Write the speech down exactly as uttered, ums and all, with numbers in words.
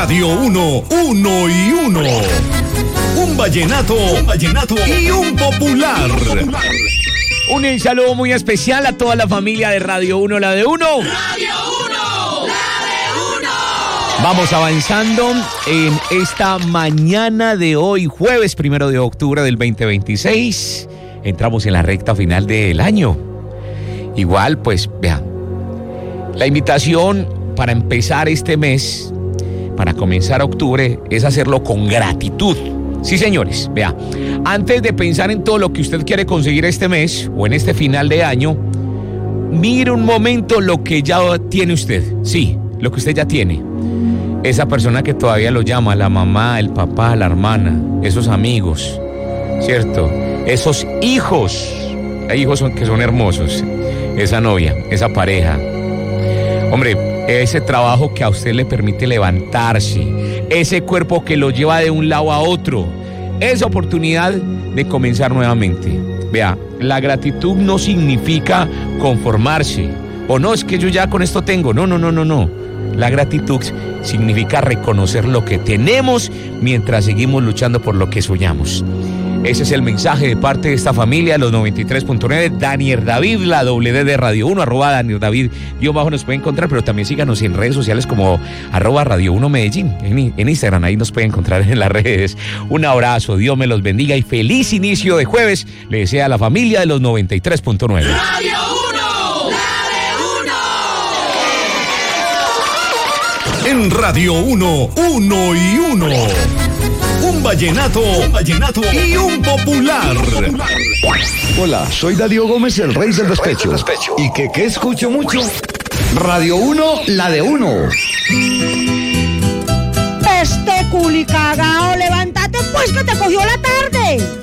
Radio uno, uno y uno. Un vallenato, un vallenato y un popular. Un saludo muy especial a toda la familia de Radio uno, la de uno. Radio uno, la de uno. Vamos avanzando en esta mañana de hoy, jueves primero de octubre del veinte veintiséis. Entramos en la recta final del año. Igual, pues, vean, la invitación para empezar este mes, para comenzar octubre, es hacerlo con gratitud. Sí, señores, vea, antes de pensar en todo lo que usted quiere conseguir este mes o en este final de año, mire un momento lo que ya tiene usted. Sí, lo que usted ya tiene. Esa persona que todavía lo llama, la mamá, el papá, la hermana, esos amigos, ¿cierto? Esos hijos, hay hijos que son hermosos, esa novia, esa pareja. Hombre, ese trabajo que a usted le permite levantarse, ese cuerpo que lo lleva de un lado a otro, esa oportunidad de comenzar nuevamente. Vea, la gratitud no significa conformarse, o no, es que yo ya con esto tengo, no, no, no, no, no. La gratitud significa reconocer lo que tenemos mientras seguimos luchando por lo que soñamos. Ese es el mensaje de parte de esta familia, los noventa y tres punto nueve, Daniel David, la doble D de Radio uno, arroba Daniel David, guión bajo nos puede encontrar, pero también síganos en redes sociales como arroba Radio uno Medellín, en, en Instagram, ahí nos pueden encontrar en las redes. Un abrazo, Dios me los bendiga y feliz inicio de jueves, le desea a la familia de los noventa y tres punto nueve. Radio uno, la de uno. En Radio uno, uno y uno. Un vallenato, un vallenato y un popular. Hola, soy Darío Gómez, el rey del despecho. ¿Y que qué escucho mucho? Radio uno, la de uno. Este culicagao, levántate pues que te cogió la tarde.